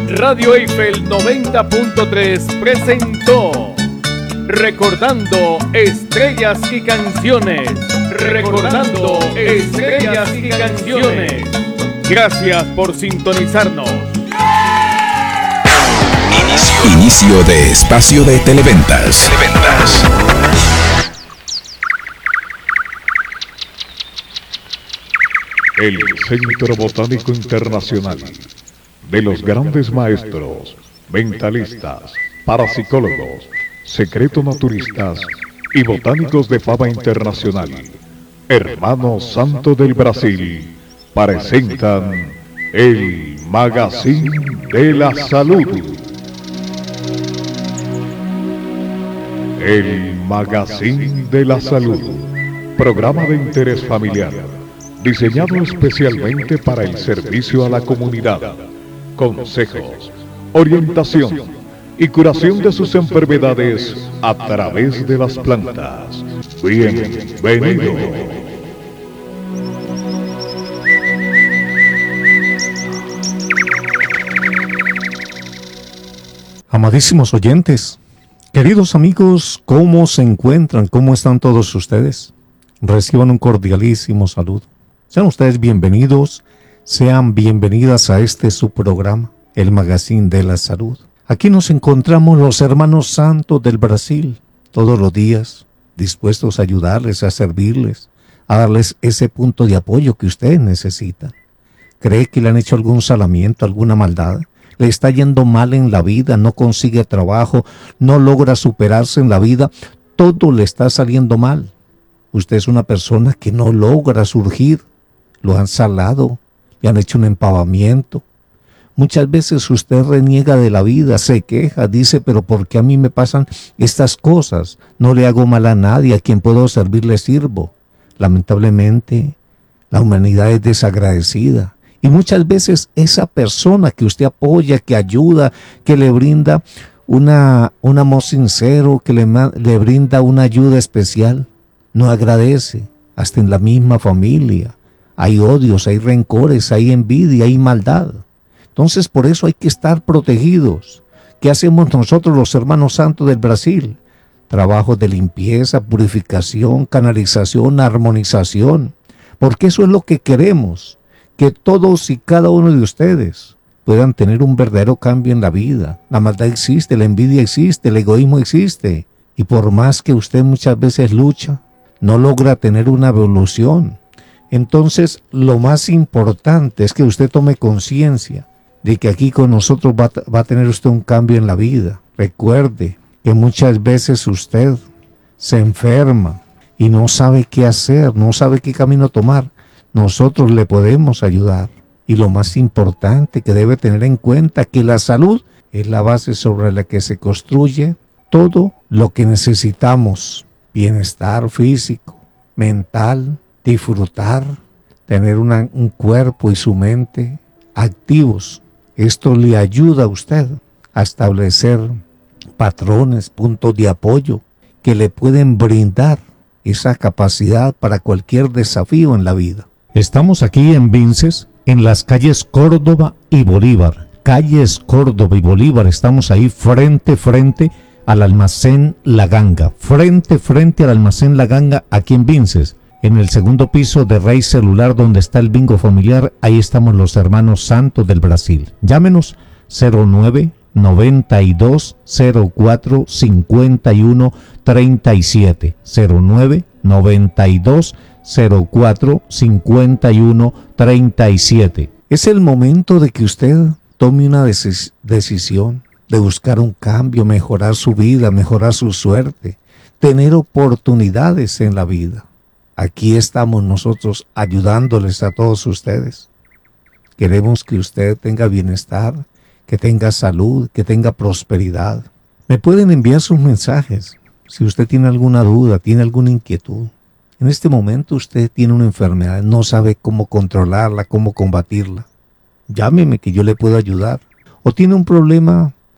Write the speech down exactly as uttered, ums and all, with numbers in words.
Radio Eiffel noventa punto tres presentó Recordando Estrellas y Canciones. Recordando Estrellas y Canciones. Gracias por sintonizarnos. Inicio, Inicio de espacio de televentas. Televentas. El Centro Botánico Internacional de los grandes maestros, mentalistas, parapsicólogos, secreto-naturistas y botánicos de fama internacional, Hermanos Santo del Brasil, presentan el Magazine de la Salud. El Magazine de la Salud, programa de interés familiar, diseñado especialmente para el servicio a la comunidad, consejos, orientación y curación de sus enfermedades a través de las plantas. Bienvenido. Amadísimos oyentes, queridos amigos, ¿cómo se encuentran? ¿Cómo están todos ustedes? Reciban un cordialísimo saludo. Sean ustedes bienvenidos, sean bienvenidas a este su programa, el Magazine de la Salud. Aquí nos encontramos los hermanos santos del Brasil, todos los días, dispuestos a ayudarles, a servirles, a darles ese punto de apoyo que ustedes necesitan. ¿Cree que le han hecho algún salamiento, alguna maldad? ¿Le está yendo mal en la vida? ¿No consigue trabajo? ¿No logra superarse en la vida? Todo le está saliendo mal. Usted es una persona que no logra surgir. Lo han salado, le han hecho un empavamiento. Muchas veces usted reniega de la vida, se queja, dice, pero ¿por qué a mí me pasan estas cosas? No le hago mal a nadie, a quien puedo servir le sirvo. Lamentablemente, la humanidad es desagradecida. Y muchas veces esa persona que usted apoya, que ayuda, que le brinda una, un amor sincero, que le, le brinda una ayuda especial, no agradece, hasta en la misma familia. Hay odios, hay rencores, hay envidia, hay maldad. Entonces por eso hay que estar protegidos. ¿Qué hacemos nosotros los hermanos santos del Brasil? Trabajos de limpieza, purificación, canalización, armonización. Porque eso es lo que queremos. Que todos y cada uno de ustedes puedan tener un verdadero cambio en la vida. La maldad existe, la envidia existe, el egoísmo existe. Y por más que usted muchas veces lucha, no logra tener una evolución. Entonces, lo más importante es que usted tome conciencia de que aquí con nosotros va, va a tener usted un cambio en la vida. Recuerde que muchas veces usted se enferma y no sabe qué hacer, no sabe qué camino tomar. Nosotros le podemos ayudar. Y lo más importante que debe tener en cuenta que la salud es la base sobre la que se construye todo lo que necesitamos. Bienestar físico, mental, disfrutar, tener una, un cuerpo y su mente activos. Esto le ayuda a usted a establecer patrones, puntos de apoyo que le pueden brindar esa capacidad para cualquier desafío en la vida. Estamos aquí en Vinces, en las calles Córdoba y Bolívar. Calles Córdoba y Bolívar, estamos ahí frente, frente al almacén La Ganga. Frente, frente al almacén La Ganga, aquí en Vinces. En el segundo piso de Rey Celular, donde está el bingo familiar, ahí estamos los hermanos santos del Brasil. Llámenos cero nueve, noventa y dos, cero cuatro, cincuenta y uno, treinta y siete. cero nueve, noventa y dos, cero cuatro, cincuenta y uno, treinta y siete. Es el momento de que usted tome una decis- decisión de buscar un cambio, mejorar su vida, mejorar su suerte, tener oportunidades en la vida. Aquí estamos nosotros ayudándoles a todos ustedes. Queremos que usted tenga bienestar, que tenga salud, que tenga prosperidad. Me pueden enviar sus mensajes. Si usted tiene alguna duda, tiene alguna inquietud. En este momento usted tiene una enfermedad, no sabe cómo controlarla, cómo combatirla. Llámeme que yo le puedo ayudar. O tiene un problema